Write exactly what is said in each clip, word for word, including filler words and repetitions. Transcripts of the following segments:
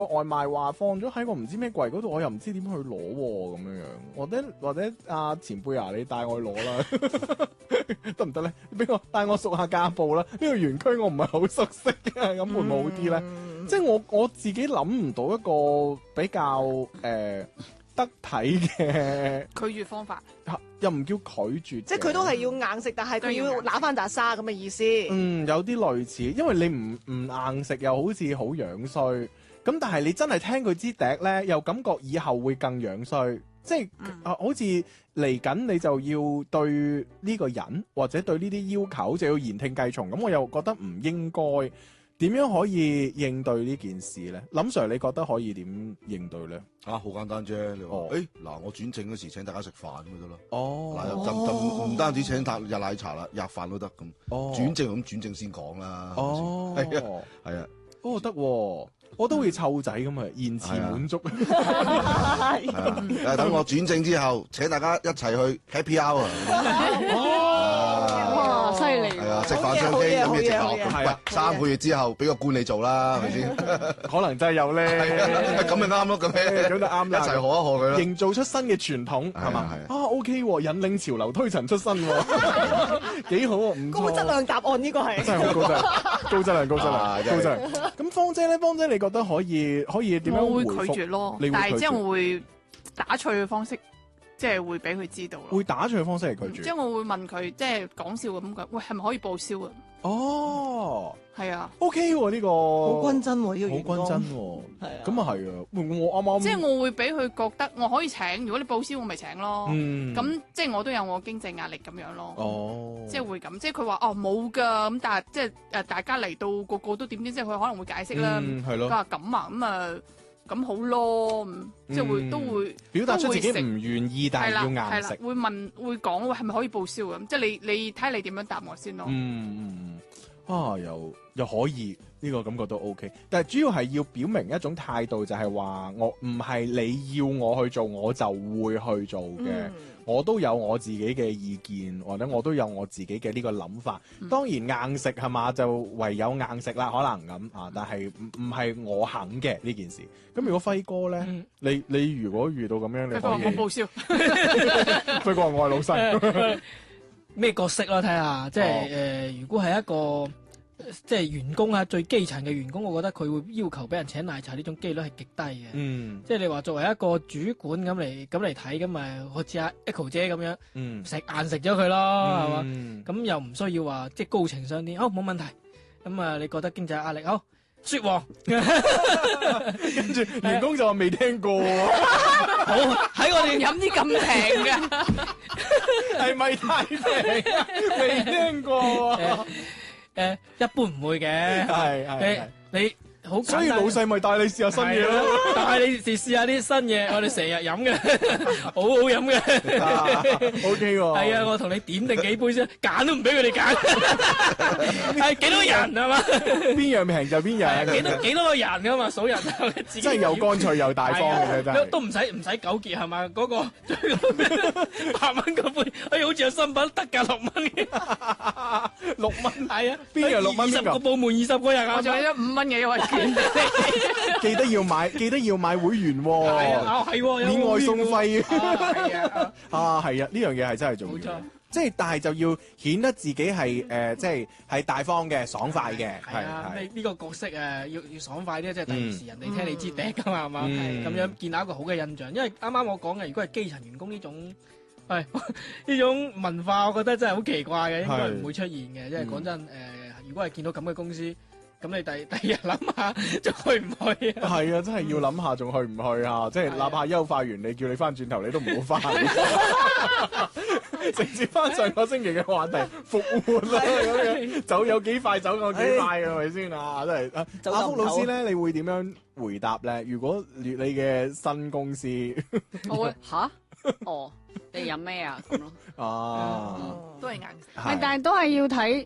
個外賣話放咗喺個唔知咩櫃嗰度，我又唔知點去攞喎咁樣樣，或者或者阿前輩啊，你帶我去攞啦，得唔得咧？俾我帶我熟下家步啦，呢、這個園區我唔係好熟悉嘅，咁會唔會好啲咧？嗯、即係我我自己諗唔到一個比較誒、呃、得體嘅拒絕方法， 又唔叫拒絕， 即係佢都係要硬食，但係佢要揦翻扎沙咁嘅意思。 嗯，有啲類似，因為你唔唔硬食又好似好樣衰，咁但係你真係聽佢支笛咧，又感覺以後會更樣衰，即係、嗯、啊，好似嚟緊你就要對呢個人或者對呢啲要求就要言聽計從，咁我又覺得唔應該。點樣可以應對呢件事咧？林 Sir，你覺得可以點應對咧？ 啊，好簡單啫！你話，誒、 哦， 嗱、欸，我轉正嗰時請大家食飯咁就得啦。 哦， 嗱，就就唔單止請搭日奶茶啦，日飯都得咁。 哦， 轉正咁轉正先講啦。 哦， 係啊，係啊。 哦，得，我都會湊仔咁啊，延遲滿足。 係啊，誒，等我轉正之後，請大家一齊去 Happy Hour。 哇，犀利！ 係啊，食飯相機飲嘢直落。 係啊， 三個月之後俾個官你做啦，係咪先？ 可能真係有咧。 咁咪啱咯，咁樣咁就啱啦。 一齊賀一賀佢啦。 營造出新嘅傳統係嘛？啊 ，OK， 引領潮流，推陳出新，幾好啊！唔錯。 高質量答案呢個係真係好高質量，高質量，高質量，高質量。咁芳姐咧，芳姐你覺得可以可以點樣回覆？ 我會拒絕咯，但係即係我會打趣嘅方式。即係會俾佢知道咯， 會打趣嘅方式嚟拒絕。 即係我會問佢，即係講笑咁講，喂，係咪可以報銷啊？ 哦， 係啊 ，OK 喎呢個， 好均真喎呢個員工， 好均真喎， 係啊， 咁啊係啊，我啱啱即係我會俾佢覺得我可以請，如果你報銷我咪請咯， 嗯， 咁即係我都有我經濟壓力咁樣咯， 哦， 即係會咁，即係佢話哦冇㗎，咁但係即係誒大家嚟到個個都點點，即係佢可能會解釋啦， 係咯， 佢話咁啊咁啊。咁好咯，即係會、嗯、都會表達出自己唔願意，但係要硬食。 會問會講喂，係咪可以報銷咁？即係你你睇下你點樣答我先咯。 嗯嗯啊，又又可以呢、這個感覺都 OK，但係主要係要表明一種態度，就係話我唔係你要我去做，我就會去做嘅。嗯、我都有我自己嘅意見，或者我都有我自己嘅呢個諗法。嗯、當然硬食係嘛，就唯有硬食啦，可能咁啊。但係唔唔係我肯嘅呢件事。咁如果輝哥咧，嗯、你你如果遇到咁樣，你可以輝哥報銷。 輝哥係我係老細。 咩角色咯？睇下，即係誒、哦呃，如果係一個。即係員工啊，最基層嘅員工，我覺得佢會要求俾人請奶茶呢種機率係極低嘅。嗯，即係你話作為一個主管咁嚟咁嚟睇，咁咪好似阿 Echo 姐咁樣，嗯，食硬食咗佢咯，係嘛、嗯？咁又唔需要話即係高情商啲，好冇問題。咁啊，你覺得經濟壓力好？說黃， 跟住員工就話未聽過， 好喺我哋飲啲咁平嘅， 係咪太平啊？未聽過啊！ 誒，一般唔會嘅， 係係你好， 所以老細咪帶你試下新嘢咯， 帶你哋試下啲新嘢，我哋成日飲嘅，好好飲嘅 ，O K 喎， 係啊，我同你點定幾杯先，揀都唔俾佢哋揀，係幾多人係嘛？ 邊樣平就邊樣， 幾多幾多個人噶嘛？數人， 真係又乾脆又大方嘅真係， 都唔使唔使糾結係嘛？嗰個八蚊個杯，哎，好似有新品特價六蚊嘅， 六蚊係啊， 邊樣六蚊？ 二十個部門二十個人啊， 我仲有五蚊嘅優惠券。 記得要買，記得要買會員喎。係啊，係喎， 免外送費。 係啊， 啊係啊，呢樣嘢係真係重要。冇錯，即係但係就要顯得自己係誒，即係係大方嘅、爽快嘅。 係啊，呢呢個角色啊，要要爽快啲，即係第二時人哋聽你支笛噶嘛，係嘛？咁樣建立一個好嘅印象。因為啱啱我講嘅，如果係基層員工呢種係呢種文化，我覺得真係好奇怪嘅，應該唔會出現嘅。因為講真，誒，如果係見到咁嘅公司。咁你第第二日諗下，仲去唔去啊？係啊，真係要諗下，仲去唔去啊？即係哪怕優化完，你叫你翻轉頭，你都唔好翻。直接翻上個星期嘅話題，復活啦咁樣，走有幾快，走有幾快，係咪先啊？真係。阿福老師咧，你會點樣回答咧？如果你嘅新公司， 我會吓哦，你飲咩啊？咁咯。 啊， 都係硬。 係，但係都係要睇。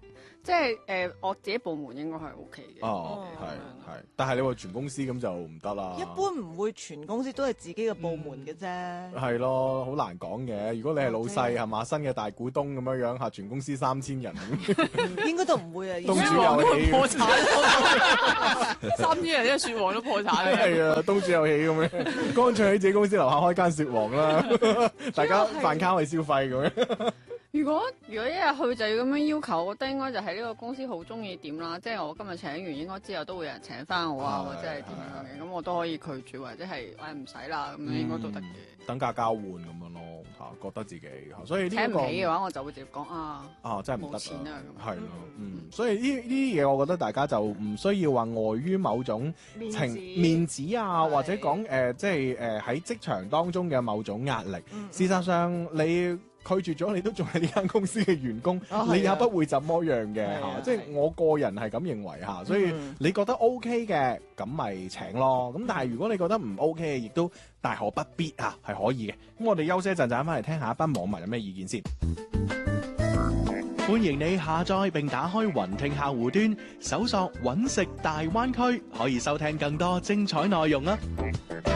即係誒，我自己部門應該係 O K 嘅。 哦，係係，但係你話全公司咁就唔得啦。 一般唔會全公司都係自己嘅部門嘅啫。 係咯，好難講嘅。如果你係老細係嘛，新嘅大股東咁樣樣嚇，全公司三千人， 應該都唔會啊。 東主有喜破產，三千人一個雪王都破產啦。 係啊，東主有喜咁樣，乾脆喺自己公司樓下開間雪王啦，大家飯卡去消費咁樣。 如果如果一日去就要咁樣要求，我覺得應該就係呢個公司好中意點啦，即係我今日請完，應該之後都會有人請翻我啊，或者係點樣嘅，咁我都可以拒絕，或者係誒唔使啦，咁樣應該都得嘅。 等價交換咁樣咯，嚇覺得自己，所以呢請唔起嘅話，我就會直接講啊， 啊真係唔得冇錢啊咁。 係咯，嗯，所以呢呢啲嘢，我覺得大家就唔需要話礙於某種情面子啊，或者講誒，即係誒喺職場當中嘅某種壓力。事實上你拒絕咗，你都仲係呢間公司嘅員工， 哦、 你也不會怎麼樣嘅嚇。 啊、 即係我個人係咁認為嚇，所以你覺得 O K 嘅，咁咪請咯。咁但係如果你覺得唔 O K 嘅，亦都大可不必啊，係可以嘅。咁我哋休息一陣，陣翻嚟聽下一班網民有咩意見先。歡迎你下載並打開雲聽客戶端，搜索揾食大灣區，可以收聽更多精彩內容啊！